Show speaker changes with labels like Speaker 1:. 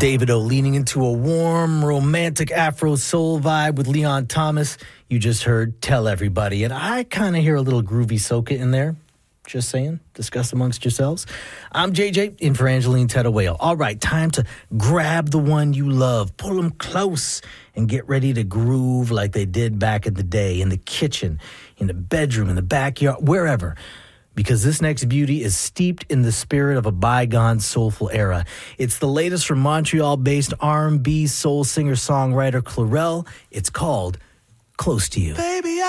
Speaker 1: David-O leaning into a warm, romantic Afro soul vibe with Leon Thomas. You just heard Tell Everybody. And I kind of hear a little groovy soca in there. Just saying. Discuss amongst yourselves. I'm JJ, in for Angeline Tettawale. All right, time to grab the one you love, pull them close, and get ready to groove like they did back in the day, in the kitchen, in the bedroom, in the backyard, wherever. Because this next beauty is steeped in the spirit of a bygone soulful era. It's the latest from Montreal-based R&B soul singer-songwriter Clarel. It's called Close to You. Baby,